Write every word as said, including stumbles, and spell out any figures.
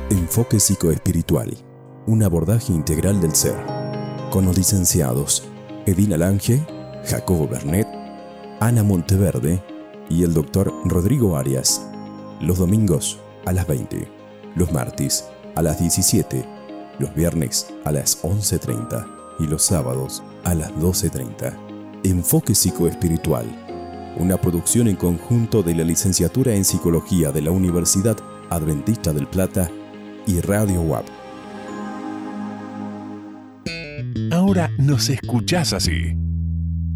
Enfoque psicoespiritual, un abordaje integral del ser, con los licenciados Edina Lange, Jacobo Bernet, Ana Monteverde y el doctor Rodrigo Arias, los domingos a las veinte, los martes a las diecisiete, los viernes a las once treinta y los sábados a las doce treinta. Enfoque psicoespiritual, una producción en conjunto de la Licenciatura en Psicología de la Universidad Adventista del Plata y Radio U A P. Ahora nos escuchás así.